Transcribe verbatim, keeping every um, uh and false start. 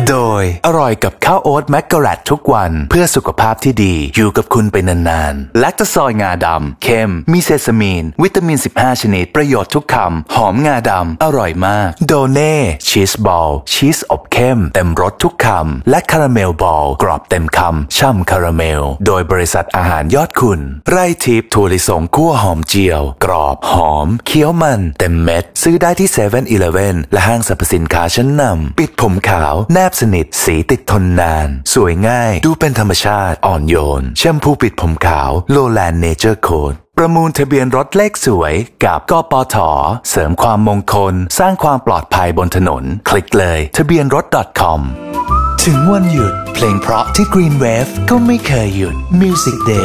โดยอร่อยกับข้าวโอ๊ตแมกกะแรตทุกวันเพื่อสุขภาพที่ดีอยู่กับคุณไปนานๆแลคตาซอยงาดำเข้มมีเซซามีนวิตามินสิบห้าชนิดประโยชน์ทุกคำหอมงาดำอร่อยมากโดเน่ชีสบอลชีสอบเข้มเต็มรสทุกคำและคาราเมลบอลกรอบเต็มคำช่ำคาราเมลโดยบริษัทอาหารยอดคุณไร่ทิพย์ถั่วลิสงคั่วหอมเจียวกรอบหอมเคี้ยวมันเต็มเม็ดซื้อได้ที่เซเว่นอีเลฟเว่นและห้างสรรพสินค้าชั้นนำปิดผมขาวแนบสนิทสีติดทนนานสวยง่ายดูเป็นธรรมชาติอ่อนโยนแชมพูปิดผมขาวโลแลนด์เนเจอร์โค้ดประมูลทะเบียนรถเลขสวยกับกปท.เสริมความมงคลสร้างความปลอดภัยบนถนนคลิกเลยทะเบียนรถ .com ถึงวันหยุดเพลงเพราะที่ Green Wave ก็ไม่เคยหยุด Music Day